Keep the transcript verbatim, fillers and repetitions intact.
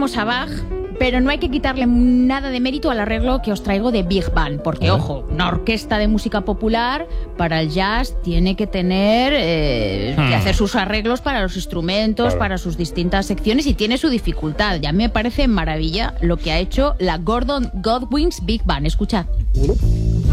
tenemos a Bach, pero no hay que quitarle nada de mérito al arreglo que os traigo de Big Band, porque, ojo, una orquesta de música popular para el jazz tiene que tener eh, hmm. que hacer sus arreglos para los instrumentos, claro. para sus distintas secciones, y tiene su dificultad. Y a mí me parece maravilla lo que ha hecho la Gordon Goodwin's Big Band. Escuchad.